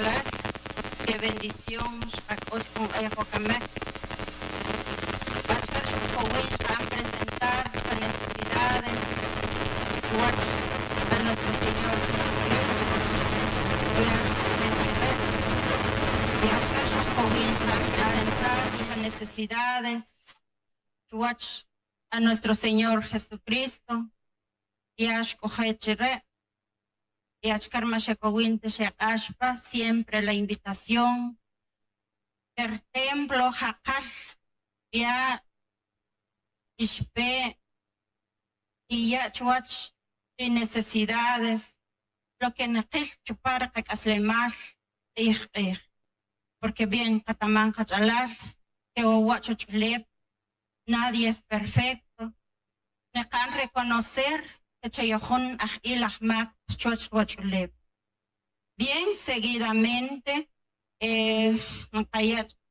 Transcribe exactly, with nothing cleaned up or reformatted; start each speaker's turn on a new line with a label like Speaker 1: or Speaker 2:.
Speaker 1: Chalal, qué bendición, Shakol con Ejo Kamek. Bachar Shukowinch han presentar las necesidades, George, a nuestro Señor Jesucristo. Bachar Shukowinch han presentar las necesidades, George, a nuestro Señor Jesucristo. Yash Kohechere. Yachkar Mashekowinte Shekashpa, siempre la invitación. El templo Hakal, ya Ishpe, y ya Chuach, y necesidades, lo que Nekil Chupar Kakaslemal, porque bien Kataman Kachalal, que Owacho Chulep, nadie es perfecto. Nekan reconocer que Chayahon Ahil Ahmak Chuach Wachulep. Bien seguidamente, eh,